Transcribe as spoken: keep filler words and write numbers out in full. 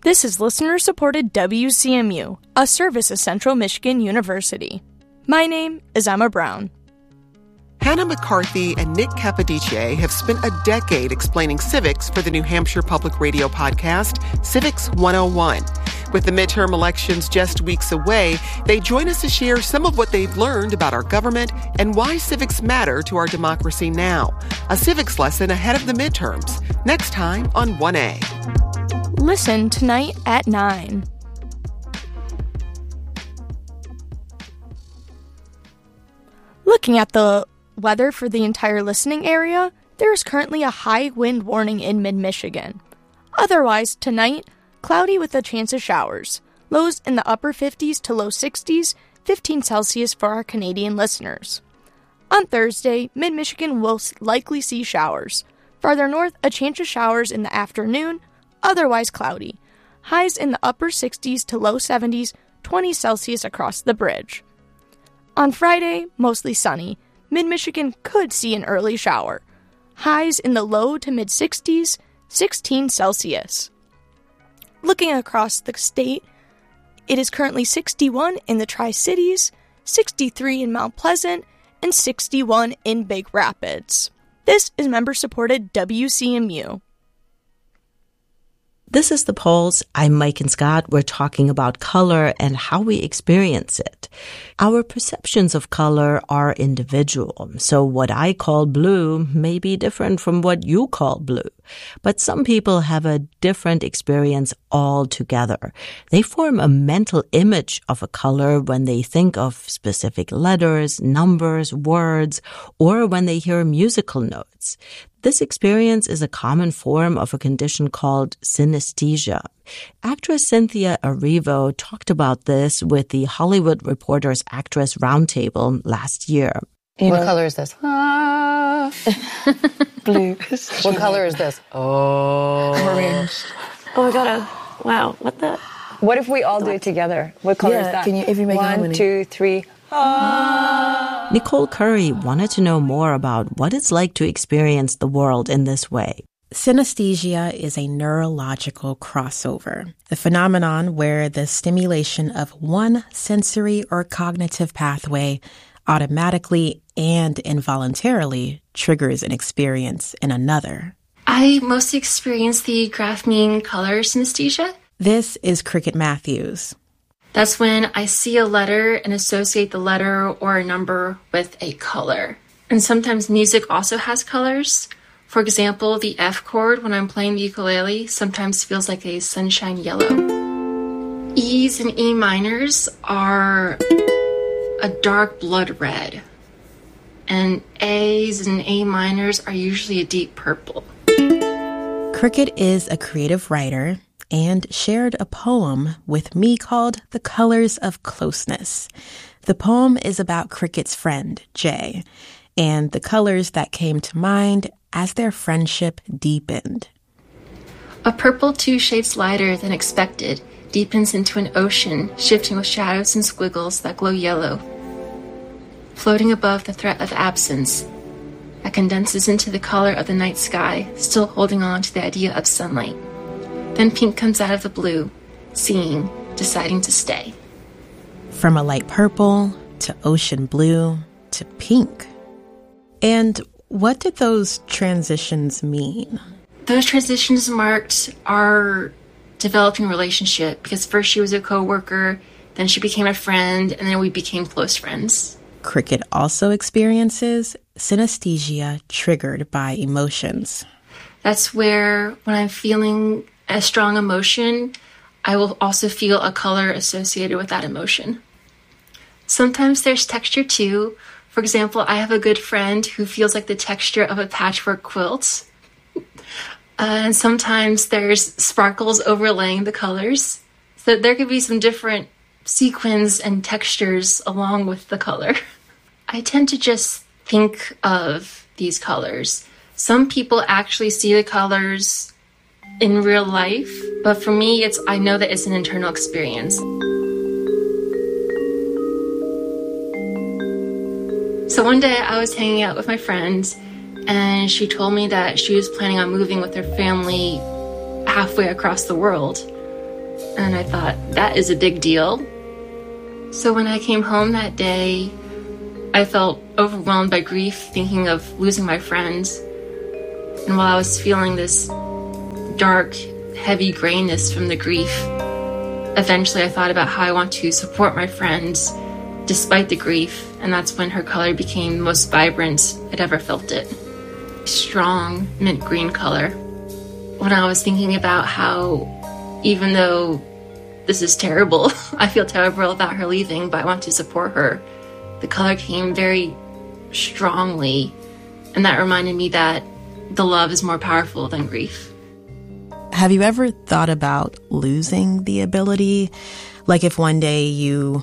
This is listener-supported W C M U, a service of Central Michigan University. My name is Emma Brown. Hannah McCarthy and Nick Capodice have spent a decade explaining civics for the New Hampshire Public Radio podcast, Civics one oh one. With the midterm elections just weeks away, they join us to share some of what they've learned about our government and why civics matter to our democracy now. A civics lesson ahead of the midterms, next time on one A. Listen tonight at nine. Looking at the weather for the entire listening area, there is currently a high wind warning in mid-Michigan. Otherwise, tonight, cloudy with a chance of showers. Lows in the upper fifties to low sixties, fifteen Celsius for our Canadian listeners. On Thursday, mid-Michigan will likely see showers. Farther north, a chance of showers in the afternoon, otherwise cloudy. Highs in the upper sixties to low seventies, twenty Celsius across the bridge. On Friday, mostly sunny. Mid-Michigan could see an early shower. Highs in the low to mid-sixties, sixteen Celsius. Looking across the state, it is currently sixty-one in the Tri-Cities, sixty-three in Mount Pleasant, and sixty-one in Big Rapids. This is member-supported W C M U. This is The Pulse. I'm Mike and Scott. We're talking about color and how we experience it. Our perceptions of color are individual, so what I call blue may be different from what you call blue. But some people have a different experience altogether. They form a mental image of a color when they think of specific letters, numbers, words, or when they hear musical notes. This experience is a common form of a condition called synesthesia. Actress Cynthia Erivo talked about this with the Hollywood Reporters Actress Roundtable last year. You what know, color is this? Ah. Blue. What color is this? Oh. Orange. Oh, my God. Uh, wow. What the? What if we all do it together? What color yeah, is that? Can you, if you make One, two, three. Ah. Nicole Curry wanted to know more about what it's like to experience the world in this way. Synesthesia is a neurological crossover, a phenomenon where the stimulation of one sensory or cognitive pathway automatically and involuntarily triggers an experience in another. I mostly experience the graph mean color synesthesia. This is Cricket Matthews. That's when I see a letter and associate the letter or a number with a color. And sometimes music also has colors. For example, the F chord when I'm playing the ukulele sometimes feels like a sunshine yellow. E's and E minors are a dark blood red. And A's and A minors are usually a deep purple. Cricket is a creative writer and shared a poem with me called The Colors of Closeness. The poem is about Cricket's friend, Jay, and the colors that came to mind as their friendship deepened. A purple two shades lighter than expected deepens into an ocean, shifting with shadows and squiggles that glow yellow. Floating above the threat of absence, that condenses into the color of the night sky, still holding on to the idea of sunlight. Then pink comes out of the blue, seeing, deciding to stay. From a light purple to ocean blue to pink. And what did those transitions mean? Those transitions marked our developing relationship because first she was a coworker, then she became a friend, and then we became close friends. Cricket also experiences synesthesia triggered by emotions. That's where when I'm feeling a strong emotion, I will also feel a color associated with that emotion. Sometimes there's texture too. For example, I have a good friend who feels like the texture of a patchwork quilt. Uh, and sometimes there's sparkles overlaying the colors. So there could be some different sequins and textures along with the color. I tend to just think of these colors. Some people actually see the colors in real life, but for me, it's I know that it's an internal experience. So one day I was hanging out with my friend, and she told me that she was planning on moving with her family halfway across the world. And I thought, that is a big deal. So when I came home that day, I felt overwhelmed by grief, thinking of losing my friends. And while I was feeling this dark, heavy grayness from the grief, eventually I thought about how I want to support my friends despite the grief, and that's when her color became the most vibrant I'd ever felt it. Strong mint green color. When I was thinking about how, even though this is terrible, I feel terrible about her leaving, but I want to support her, the color came very strongly, and that reminded me that the love is more powerful than grief. Have you ever thought about losing the ability? Like if one day you